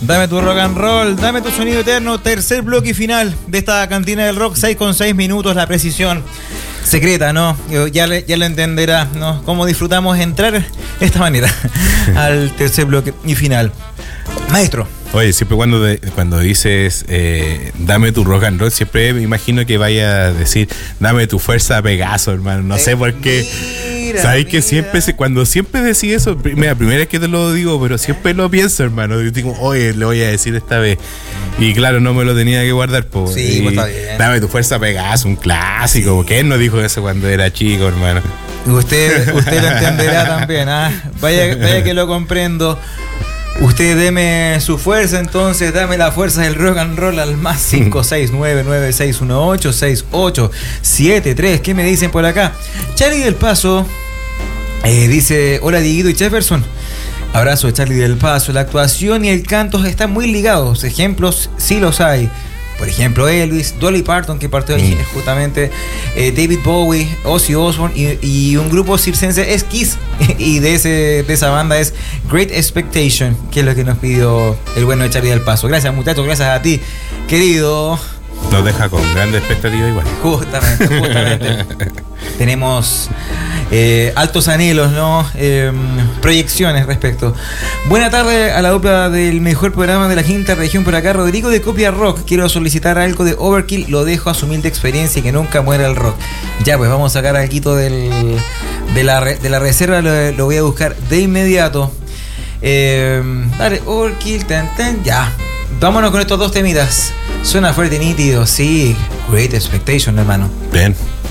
Dame tu rock and roll, dame tu sonido eterno. Tercer bloque y final de esta cantina del rock. 6,6 minutos, la precisión secreta, ¿no? Ya lo entenderá, ¿no? Cómo disfrutamos entrar de esta manera al tercer bloque y final. Maestro. Oye, siempre cuando dices dame tu rock and roll, siempre me imagino que vaya a decir dame tu fuerza Pegaso, hermano. No sé por qué. Sabes que siempre cuando siempre decís eso, primera vez que te lo digo, pero siempre lo pienso, hermano. Yo digo, oye, le voy a decir esta vez. Y claro, no me lo tenía que guardar, pues. Sí, pues está bien. Dame tu fuerza Pegaso, un clásico. Sí. ¿Quién no dijo eso cuando era chico, hermano? Usted lo entenderá también, ¿ah? Vaya que lo comprendo. Usted deme su fuerza, entonces dame la fuerza del rock and roll al más 56996186873. ¿Qué me dicen por acá? Charlie del Paso dice: hola Dieguito y Jefferson. Abrazo de Charlie del Paso. La actuación y el canto están muy ligados. Ejemplos sí los hay. Por ejemplo, Elvis, Dolly Parton, que partió ahí justamente, David Bowie, Ozzy Osbourne y un grupo circense es Kiss. Y de esa banda es Great Expectation, que es lo que nos pidió el bueno de Charlie del Paso. Gracias, muchachos, gracias a ti, querido. Nos deja con grandes expectativas igual. Justamente. Tenemos altos anhelos, ¿no? Proyecciones respecto. Buena tarde a la dupla del mejor programa de la quinta región por acá. Rodrigo de Copia Rock. Quiero solicitar algo de Overkill. Lo dejo a su humilde experiencia y que nunca muera el rock. Ya, pues vamos a sacar algo de la reserva. Lo voy a buscar de inmediato. Dale, Overkill, ya. Vámonos con estos dos temitas. Suena fuerte y nítido, sí. Great Expectation, hermano. Bien.